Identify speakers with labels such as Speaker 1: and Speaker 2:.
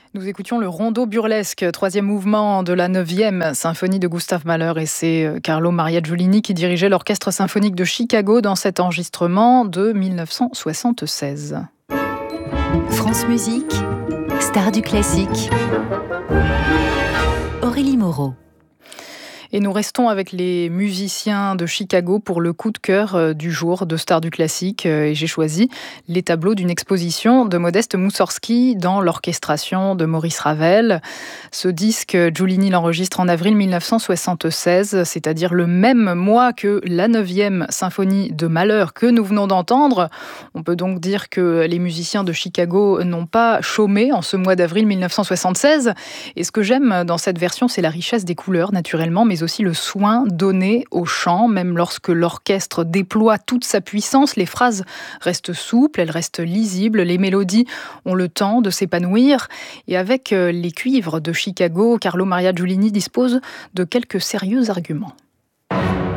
Speaker 1: Nous écoutions le rondo burlesque, troisième mouvement de la 9e symphonie de Gustav Mahler, et c'est Carlo Maria Giulini qui dirigeait l'Orchestre symphonique de Chicago dans cet enregistrement de 1976.
Speaker 2: France Musique, star du classique. Aurélie Moreau.
Speaker 1: Et nous restons avec les musiciens de Chicago pour le coup de cœur du jour de Stars du classique. Et j'ai choisi les tableaux d'une exposition de Modeste Moussorgsky dans l'orchestration de Maurice Ravel. Ce disque, Giulini l'enregistre en avril 1976, c'est-à-dire le même mois que la 9e symphonie de Mahler que nous venons d'entendre. On peut donc dire que les musiciens de Chicago n'ont pas chômé en ce mois d'avril 1976. Et ce que j'aime dans cette version, c'est la richesse des couleurs, naturellement, mais aussi le soin donné au chant. Même lorsque l'orchestre déploie toute sa puissance, les phrases restent souples, elles restent lisibles, les mélodies ont le temps de s'épanouir. Et avec les cuivres de Chicago, Carlo Maria Giulini dispose de quelques sérieux arguments.